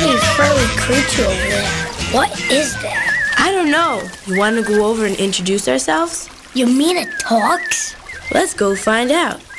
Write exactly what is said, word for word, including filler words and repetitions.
tiny furry creature over there. What is that? I don't know. You want to go over and introduce ourselves? You mean it talks? Let's go find out.